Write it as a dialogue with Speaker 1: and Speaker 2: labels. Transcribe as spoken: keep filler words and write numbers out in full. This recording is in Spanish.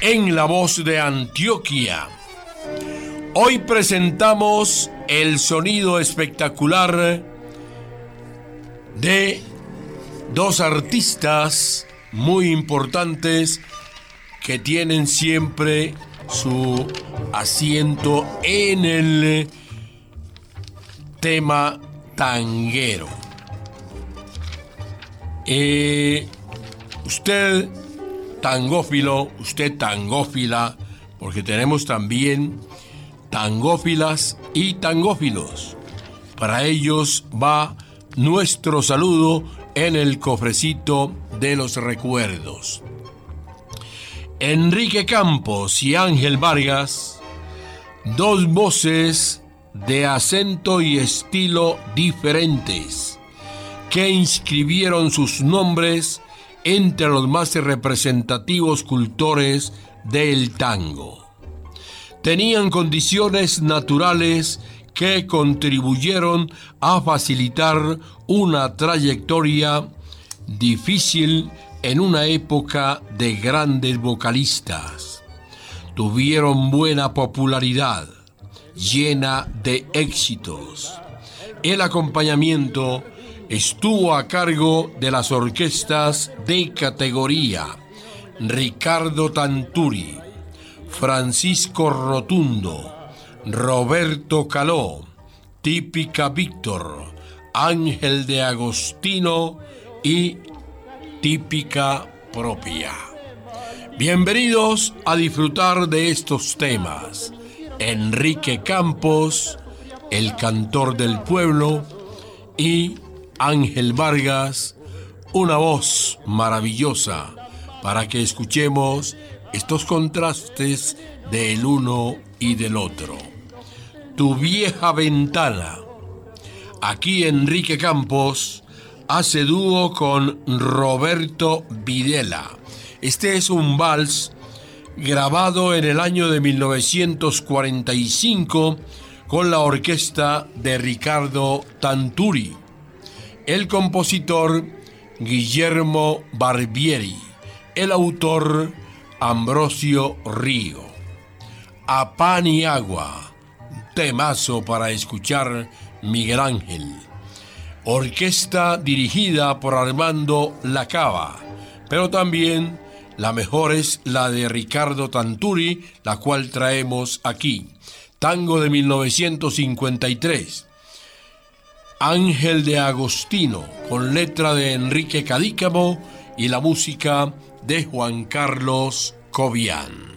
Speaker 1: en La Voz de Antioquia. Hoy presentamos el sonido espectacular de dos artistas muy importantes que tienen siempre su asiento en el tema tanguero. Eh, usted tangófilo, usted tangófila, porque tenemos también tangófilas y tangófilos. Para ellos va nuestro saludo en el cofrecito de los recuerdos. Enrique Campos y Ángel Vargas, dos voces de acento y estilo diferentes, que inscribieron sus nombres entre los más representativos cultores del tango. Tenían condiciones naturales que contribuyeron a facilitar una trayectoria difícil en una época de grandes vocalistas. Tuvieron buena popularidad, llena de éxitos. El acompañamiento estuvo a cargo de las orquestas de categoría Ricardo Tanturi, Francisco Rotundo, Roberto Caló, Típica Víctor, Ángel de Agostino y Típica Propia. Bienvenidos a disfrutar de estos temas. Enrique Campos, el cantor del pueblo, y Ángel Vargas, una voz maravillosa para que escuchemos estos contrastes del uno y del otro. Tu vieja ventana. Aquí Enrique Campos hace dúo con Roberto Videla. Este es un vals grabado en el año de mil novecientos cuarenta y cinco con la orquesta de Ricardo Tanturi. El compositor Guillermo Barbieri, el autor Ambrosio Río. A pan y agua, temazo para escuchar Miguel Ángel. Orquesta dirigida por Armando Lacava, pero también la mejor es la de Ricardo Tanturi, la cual traemos aquí. Tango de mil novecientos cincuenta y tres. Ángel de Agostino, con letra de Enrique Cadícamo y la música de Juan Carlos Cobian.